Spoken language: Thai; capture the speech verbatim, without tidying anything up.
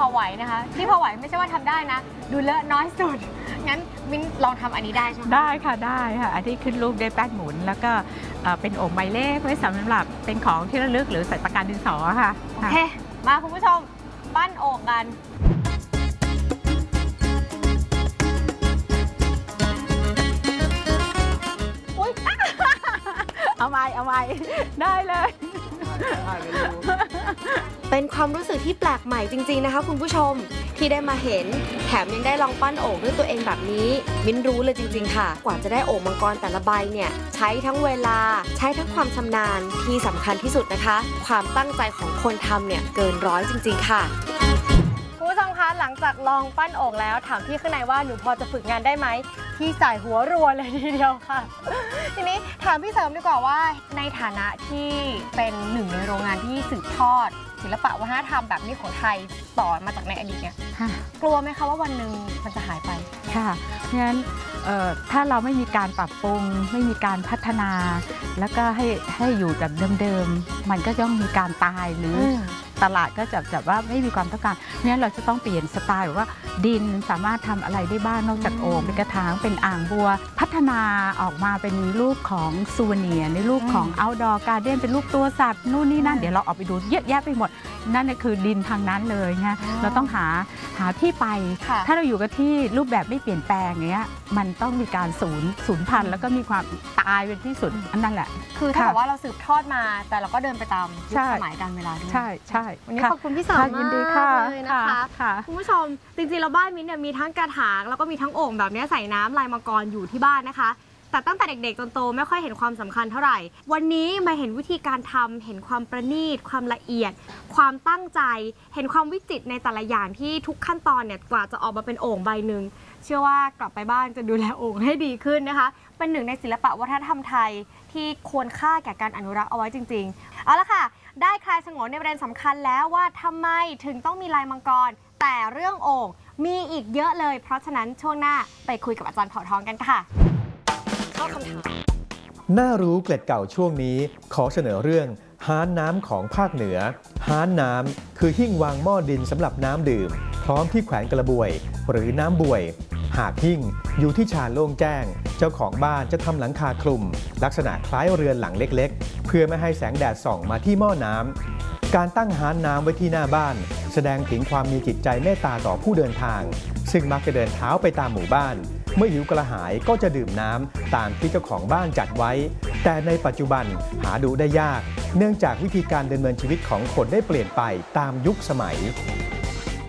อไหวนะคะที่พอไหวไม่ใช่ว่าทำได้นะดูเลอะน้อยสุดงั้นมิ้นลองทำอันนี้ได้ใช่ไหมได้ค่ะได้ค่ะอันที่ขึ้นรูปด้วยแป้นหมุนแล้วก็เป็นโอ่งใบเล็กไว้สำหรับเป็นของที่ระลึกหรือใส่ปากกาดินสอค่ะโอเคมาคุณผู้ชมปั้นโอ่งกันอุ้ยเอาไว้เอาไว้ได้เลยเป็นความรู้สึกที่แปลกใหม่จริงๆนะคะคุณผู้ชมที่ได้มาเห็นแถมยังได้ลองปั้นโอ่งด้วยตัวเองแบบนี้มิ้นรู้เลยจริงๆค่ะกว่าจะได้โอ่งมังกรแต่ละใบเนี่ยใช้ทั้งเวลาใช้ทั้งความชำนาญที่สำคัญที่สุดนะคะความตั้งใจของคนทำเนี่ยเกินร้อยจริงๆค่ะคุณผู้ชมคะหลังจากลองปั้นโอ่งแล้วถามพี่ข้างในว่าหนูพอจะฝึกงานได้ไหมพี่จ่ายหัวรัวเลยทีเดียวค่ะทีนี้ถามพี่เสริมดีกว่าว่าในฐานะที่เป็นหนึ่งในโรงงานที่สืบทอดศิลปะวัฒนธรรมแบบนี้ของไทยต่อมาจากในอดีตเนี่ยกลัวไหมคะว่าวันหนึ่งมันจะหายไปค่ะเพราะฉะนั้นถ้าเราไม่มีการปรับปรุงไม่มีการพัฒนา แล้วก็ให้ให้อยู่แบบเดิมๆมันก็ย่อมมีการตายหรือตลาดก็จะแบบว่าไม่มีความต้องการเนี่ยเราจะต้องเปลี่ยนสไตล์ว่าดินสามารถทำอะไรได้บ้างนอกจากโอ่งเป็นกระถางเป็นอ่างบัวพัฒนาออกมาเป็นรูปของซูเวเนียร์ในรูปของ outdoor garden เป็นรูปตัวสัตว์นู่นนี่นั่นเดี๋ยวเราออกไปดูเยอะแยะไปหมดนั่นคือดินทางนั้นเลยนะเราต้องหาหาที่ไปถ้าเราอยู่กับที่รูปแบบไม่เปลี่ยนแปลงอย่างเงี้ยมันต้องมีการสูญสูญพันธุ์แล้วก็มีความตายเป็นที่สุดอันนั้นแหละคือถ้าบอกว่าเราสืบทอดมาแต่เราก็เดินไปตามยุคสมัยการเวลาด้วยใช่ใช่วันนี้ขอบคุณพี่สาวมากเลยนะคะคุณผู้ชมจริงๆเราบ้านมิ้นเนี่ยมีทั้งกระถางแล้วก็มีทั้งโอ่งแบบนี้ใส่น้ำลายมังกรอยู่ที่บ้านนะคะแต่ตั้งแต่เด็กๆจนโตไม่ค่อยเห็นความสำคัญเท่าไหร่วันนี้มาเห็นวิธีการทำเห็นความประณีตความละเอียดความตั้งใจเห็นความวิจิตรในแต่ละอย่างที่ทุกขั้นตอนเนี่ยกว่าจะออกมาเป็นโอ่งใบหนึ่งเชื่อว่ากลับไปบ้านจะดูแลโอ่งให้ดีขึ้นนะคะเป็นหนึ่งในศิลปะวัฒนธรรมไทยที่ควรค่าแก่การอนุรักษ์เอาไว้จริงๆเอาละค่ะได้คลายฉงนในประเด็นสำคัญแล้วว่าทำไมถึงต้องมีลายมังกรแต่เรื่องโอ่งมีอีกเยอะเลยเพราะฉะนั้นช่วงหน้าไปคุยกับอาจารย์เผ่าทองกันค่ะเข้าคำถามน่ารู้เกล็ดเก่าช่วงนี้ขอเสนอเรื่องฮ้านน้ำของภาคเหนือฮ้านน้ำคือหิ้งวางหม้อดินสำหรับน้ำดื่มพร้อมที่แขวนกระบวยหรือน้ำบวยหากหิ้งอยู่ที่ชานโล่งแจ้งเจ้าของบ้านจะทำหลังคาคลุมลักษณะคล้ายเรือนหลังเล็กๆเพื่อไม่ให้แสงแดดส่องมาที่หม้อน้ำการตั้งฮ้านน้ำไว้ที่หน้าบ้านแสดงถึงความมีจิตใจเมตตาต่อผู้เดินทางซึ่งมักจะเดินเท้าไปตามหมู่บ้านเมื่อหิวกระหายก็จะดื่มน้ำตามที่เจ้าของบ้านจัดไว้แต่ในปัจจุบันหาดูได้ยากเนื่องจากวิธีการดำเนินชีวิตของคนได้เปลี่ยนไปตามยุคสมัย